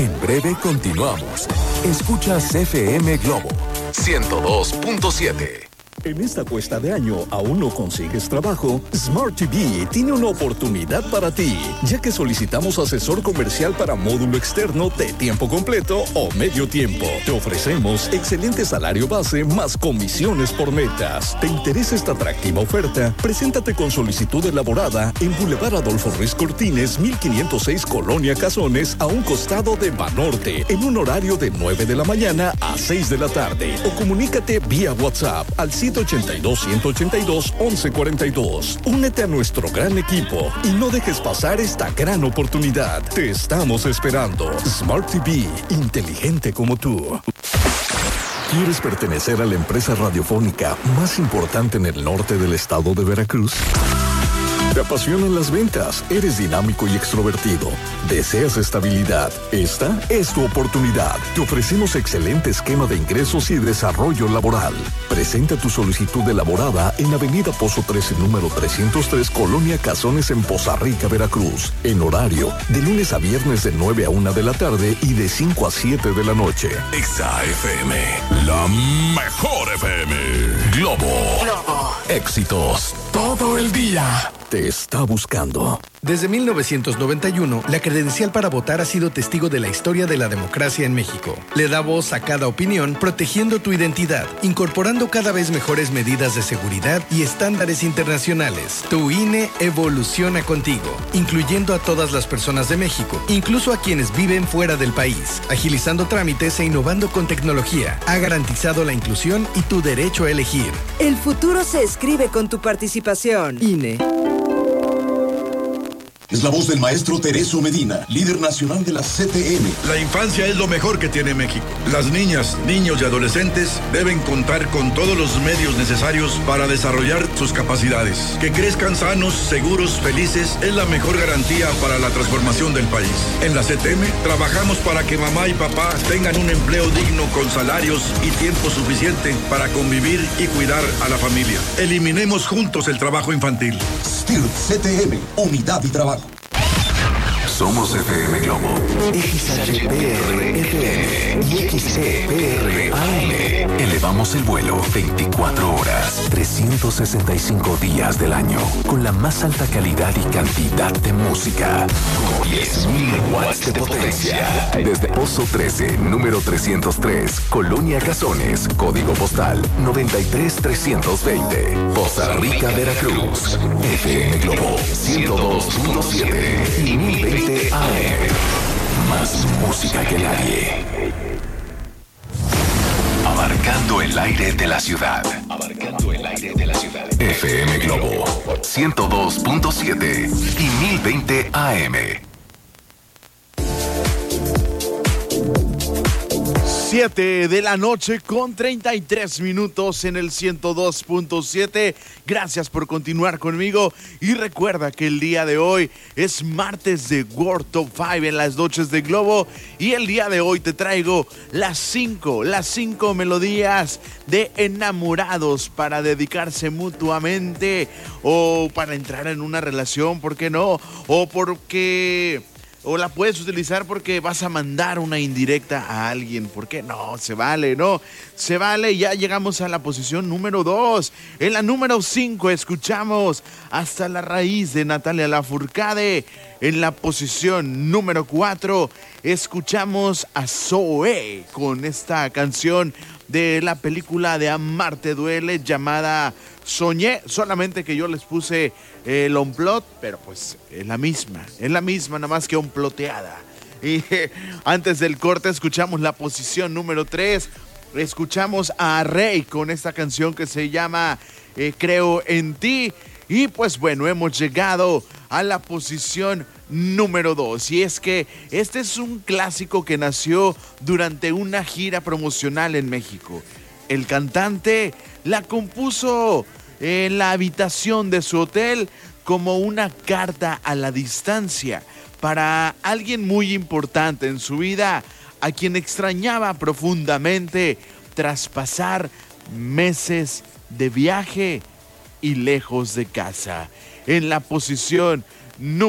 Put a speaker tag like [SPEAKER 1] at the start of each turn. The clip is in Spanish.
[SPEAKER 1] En breve continuamos. Escuchas FM Globo 102.7.
[SPEAKER 2] En esta cuesta de año, ¿aún no consigues trabajo? Smart TV tiene una oportunidad para ti, ya que solicitamos asesor comercial para módulo externo de tiempo completo o medio tiempo. Te ofrecemos excelente salario base más comisiones por metas. ¿Te interesa esta atractiva oferta? Preséntate con solicitud elaborada en Boulevard Adolfo Ruiz Cortines, 1506 Colonia Cazones, a un costado de Banorte, en un horario de 9 de la mañana a 6 de la tarde. O comunícate vía WhatsApp al 182-182-1142. Únete a nuestro gran equipo y no dejes pasar esta gran oportunidad. Te estamos esperando. Smart TV, inteligente como tú. ¿Quieres pertenecer a la empresa radiofónica más importante en el norte del estado de Veracruz? ¿Te apasionan las ventas? ¿Eres dinámico y extrovertido? ¿Deseas estabilidad? Esta es tu oportunidad. Te ofrecemos excelente esquema de ingresos y desarrollo laboral. Presenta tu solicitud elaborada en Avenida Pozo 13, número 303, Colonia Cazones, en Poza Rica, Veracruz. En horario de lunes a viernes de 9 a 1 de la tarde y de 5 a 7 de la noche.
[SPEAKER 1] Exa FM, la mejor FM. Globo. Éxitos todo el día.
[SPEAKER 2] Te está buscando.
[SPEAKER 3] Desde 1991, la credencial para votar ha sido testigo de la historia de la democracia en México. Le da voz a cada opinión, protegiendo tu identidad, incorporando cada vez mejores medidas de seguridad y estándares internacionales. Tu INE evoluciona contigo, incluyendo a todas las personas de México, incluso a quienes viven fuera del país, agilizando trámites e innovando con tecnología. Ha garantizado la inclusión y tu derecho a elegir.
[SPEAKER 4] El futuro se escribe con tu participación.
[SPEAKER 3] INE.
[SPEAKER 5] Es la voz del maestro Tereso Medina, líder nacional de la CTM.
[SPEAKER 6] La infancia es lo mejor que tiene México. Las niñas, niños y adolescentes deben contar con todos los medios necesarios para desarrollar sus capacidades. Que crezcan sanos, seguros, felices es la mejor garantía para la transformación del país. En la CTM trabajamos para que mamá y papá tengan un empleo digno con salarios y tiempo suficiente para convivir y cuidar a la familia. Eliminemos juntos el trabajo infantil.
[SPEAKER 5] STIRT CTM, unidad y trabajo.
[SPEAKER 1] Somos FM Globo, XHPR FM y XCPR AM. Elevamos el vuelo 24 horas, 365 días del año, con la más alta calidad y cantidad de música, con 10.000 watts de potencia. Desde Pozo 13, número 303, Colonia Cazones, código postal 93320, Poza Rica, Veracruz. FM Globo 102.7 y 1020 AM. Más música que nadie. Abarcando el aire de la ciudad. FM Globo 102.7 y 1020 AM.
[SPEAKER 7] 7 de la noche con 33 minutos en el 102.7. Gracias por continuar conmigo y recuerda que el día de hoy es martes de World Top 5 en las noches de Globo y el día de hoy te traigo las 5 melodías de enamorados para dedicarse mutuamente o para entrar en una relación, ¿por qué no? O la puedes utilizar porque vas a mandar una indirecta a alguien. ¿Por qué? No, se vale, ¿no? Se vale. Ya llegamos a la posición número 2. En la número 5 escuchamos Hasta la Raíz de Natalia Lafourcade. En la posición número 4 escuchamos a Zoé con esta canción de la película de Amarte Duele llamada Soñé, solamente que yo les puse el onplot, pero pues es la misma, nada más que onploteada. Y antes del corte escuchamos la posición número 3, escuchamos a Rey con esta canción que se llama Creo en ti. Y pues bueno, hemos llegado a la posición número 2. Y es que este es un clásico que nació durante una gira promocional en México. El cantante la compuso en la habitación de su hotel como una carta a la distancia para alguien muy importante en su vida, a quien extrañaba profundamente tras pasar meses de viaje y lejos de casa. En la posición número